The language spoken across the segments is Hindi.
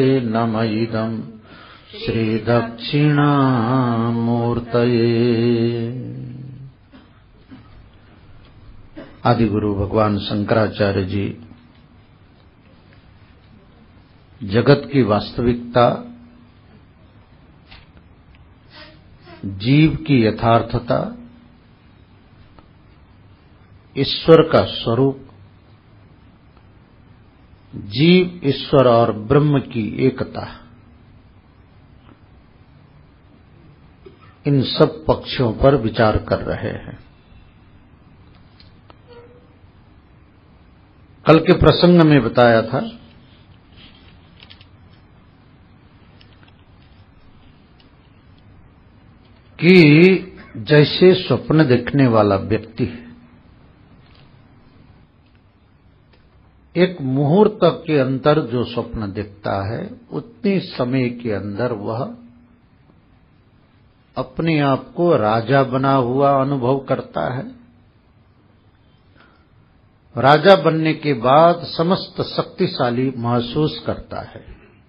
नम इदं श्रीदक्षिणामूर्तये। आदिगुरु भगवान शंकराचार्य जी जगत की वास्तविकता, जीव की यथार्थता, ईश्वर का स्वरूप, जीव ईश्वर और ब्रह्म की एकता, इन सब पक्षों पर विचार कर रहे हैं। कल के प्रसंग में बताया था कि जैसे स्वप्न देखने वाला व्यक्ति एक मुहूर्त के अंदर जो स्वप्न देखता है, उतनी समय के अंदर वह अपने आप को राजा बना हुआ अनुभव करता है। राजा बनने के बाद समस्त शक्तिशाली महसूस करता है,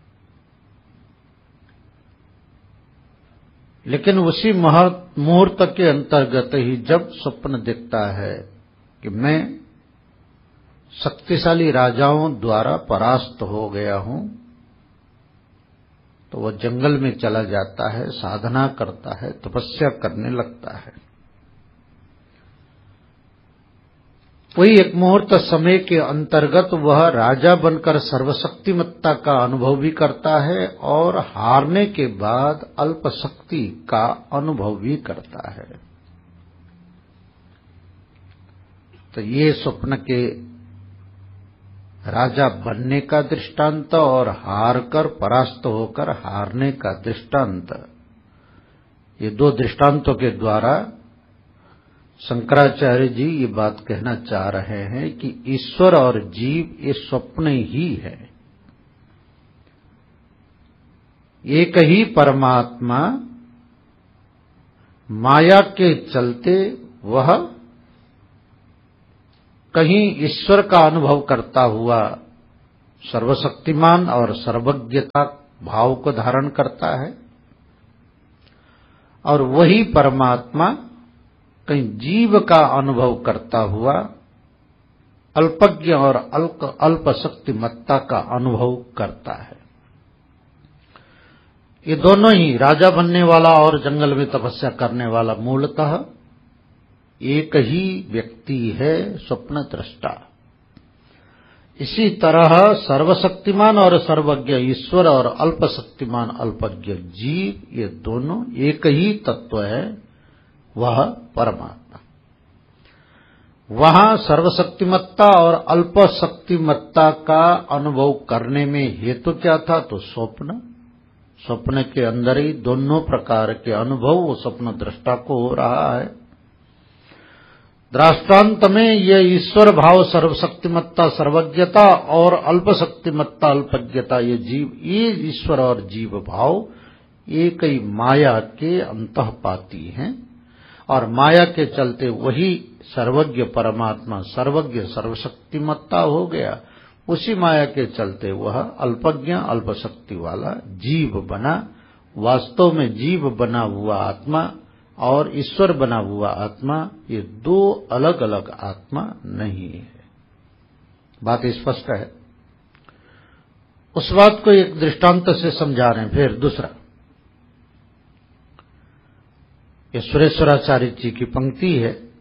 लेकिन उसी मुहूर्त के अंतर्गत ही जब स्वप्न देखता है कि मैं शक्तिशाली राजाओं द्वारा परास्त हो गया हूं, तो वह जंगल में चला जाता है, साधना करता है, तपस्या करने लगता है। वही एक मुहूर्त समय के अंतर्गत वह राजा बनकर सर्वशक्तिमत्ता का अनुभव भी करता है और हारने के बाद अल्प शक्ति का अनुभव भी करता है। तो ये स्वप्न के राजा बनने का दृष्टांत और हार कर परास्त होकर हारने का दृष्टांत, ये दो दृष्टांतों के द्वारा शंकराचार्य जी ये बात कहना चाह रहे हैं कि ईश्वर और जीव ये स्वप्न ही है। एक ही परमात्मा माया के चलते वह कहीं ईश्वर का अनुभव करता हुआ सर्वशक्तिमान और सर्वज्ञता भाव को धारण करता है, और वही परमात्मा कहीं जीव का अनुभव करता हुआ अल्पज्ञ और अल्प शक्तिमत्ता का अनुभव करता है। ये दोनों ही, राजा बनने वाला और जंगल में तपस्या करने वाला, मूलतः एक ही व्यक्ति है, स्वप्न दृष्टा। इसी तरह सर्वशक्तिमान और सर्वज्ञ ईश्वर और अल्पशक्तिमान अल्पज्ञ जीव, ये दोनों एक ही तत्व है, वह परमात्मा। वहां सर्वशक्तिमत्ता और अल्पशक्तिमत्ता का अनुभव करने में हेतु क्या था? तो स्वप्न के अंदर ही दोनों प्रकार के अनुभव वो स्वप्न दृष्टा को हो रहा है। दृष्टांत में ये ईश्वर भाव, सर्वशक्तिमत्ता सर्वज्ञता और अल्पशक्तिमत्ता अल्पज्ञता, ये जीव, ये ईश्वर और जीव भाव एक ही माया के अंतःपाती हैं, और माया के चलते वही सर्वज्ञ परमात्मा सर्वज्ञ सर्वशक्तिमत्ता हो गया। उसी माया के चलते वह अल्पज्ञ अल्पशक्ति वाला जीव बना। वास्तव में जीव बना हुआ आत्मा और ईश्वर बना हुआ आत्मा, ये दो अलग अलग आत्मा नहीं है। बात स्पष्ट है। उस बात को एक दृष्टांत से समझा रहे हैं। फिर दूसरा, ये सुरेश्वराचार्य जी की पंक्ति है,